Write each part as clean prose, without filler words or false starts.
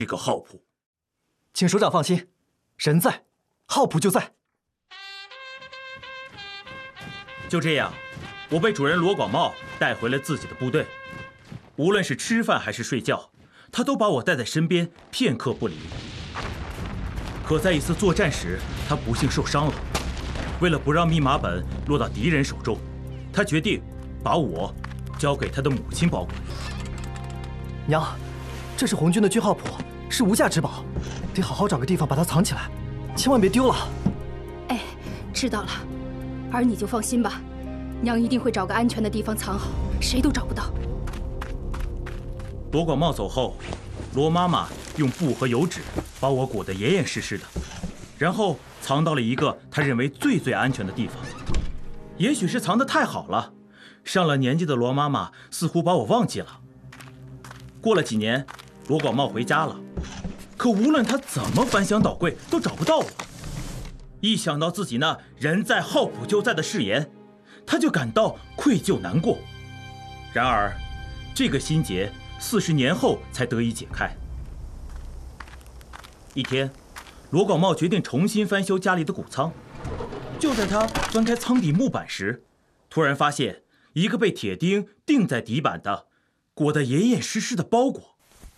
这个浩普。 请首长放心，人在，浩普就在。 就这样，我被主人罗广茂带回了自己的部队。无论是吃饭还是睡觉，他都把我带在身边，片刻不离。可在一次作战时，他不幸受伤了。为了不让密码本落到敌人手中，他决定把我交给他的母亲保管。 娘，这是红军的军号谱，是无价之宝，得好好找个地方把它藏起来，千万别丢了。 哎，知道了，儿你就放心吧，娘一定会找个安全的地方藏好，谁都找不到。 罗广茂走后，罗妈妈用布和油纸把我裹得严严实实的，然后藏到了一个她认为最安全的地方。也许是藏得太好了，上了年纪的罗妈妈似乎把我忘记了。过了几年，罗广茂回家了，可无论他怎么翻箱倒柜，都找不到我。一想到自己那人在浩普就在的誓言，他就感到愧疚难过。然而，这个心结40年后才得以解开。一天，罗广茂决定重新翻修家里的谷仓。就在他翻开仓底木板时，突然发现一个被铁钉钉在底板的、裹得严严实实的包裹。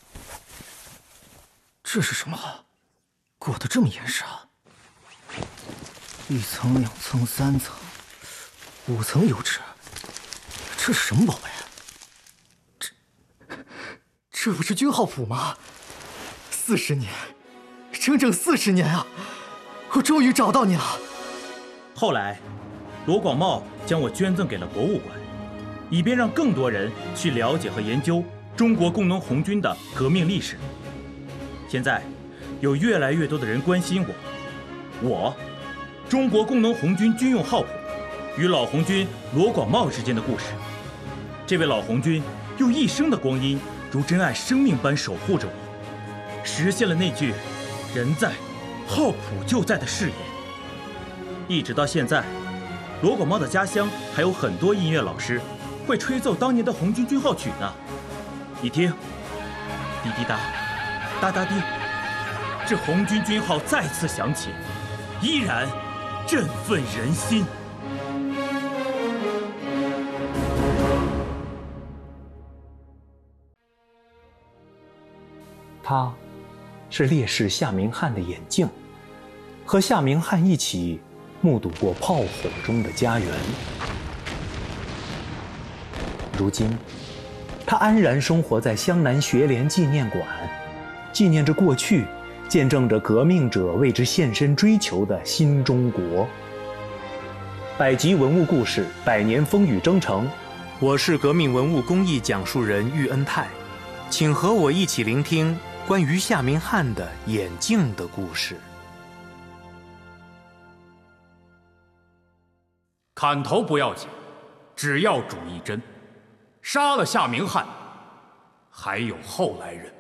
这是什么？裹得这么严实啊！1层、2层、3层、5层油纸，这是什么宝贝？这不是军号谱吗？40年，整整40年啊！我终于找到你了。 后来，罗广茂将我捐赠给了博物馆，以便让更多人去了解和研究中国工农红军的革命历史。现在，有越来越多的人关心我中国工农红军军用号谱与老红军罗广茂之间的故事。这位老红军用一生的光阴，如珍爱生命般守护着我，实现了那句“人在，号谱就在”的誓言。一直到现在，罗广茂的家乡还有很多音乐老师会吹奏当年的红军军号曲呢。你听，滴滴答，哒哒滴，这红军军号再次响起，依然振奋人心。 他是烈士夏明翰的眼镜，和夏明翰一起目睹过炮火中的家园。如今，他安然生活在湘南学联纪念馆，纪念着过去，见证着革命者为之献身追求的新中国。百集文物故事，100年风雨征程。我是革命文物工艺讲述人喻恩泰，请和我一起聆听关于夏明翰的眼镜的故事。 砍头不要紧，只要主一针。杀了夏明翰，还有后来人。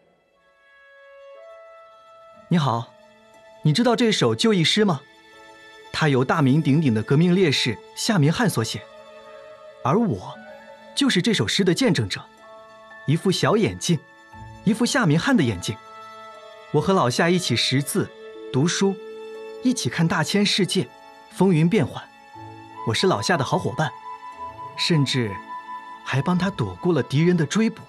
你好，你知道这首就义诗吗？它由大名鼎鼎的革命烈士夏明翰所写，而我就是这首诗的见证者。一副小眼镜，一副夏明翰的眼镜。我和老夏一起识字、读书，一起看大千世界，风云变幻。我是老夏的好伙伴，甚至还帮他躲过了敌人的追捕。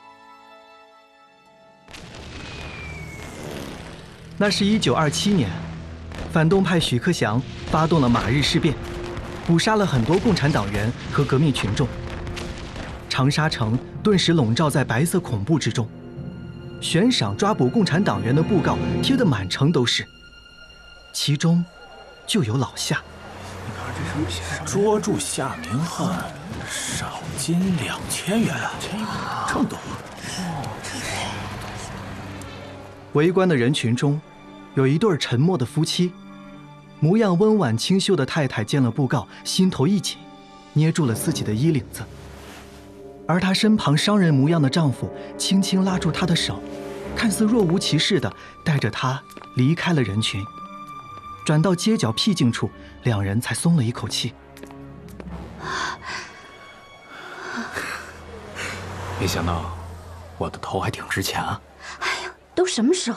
那是1927年，反动派许克祥发动了马日事变，捕杀了很多共产党员和革命群众。长沙城顿时笼罩在白色恐怖之中，悬赏抓捕共产党员的布告贴得满城都是，其中就有老夏。 捉住夏明翰，赏金2000元，这么多。 围观的人群中，有一对沉默的夫妻，模样温婉清秀的太太见了布告，心头一紧，捏住了自己的衣领子。而她身旁商人模样的丈夫轻轻拉住她的手，看似若无其事地带着她离开了人群。转到街角僻静处，两人才松了一口气。 没想到我的头还挺值钱啊！ 哎呀， 都什么时候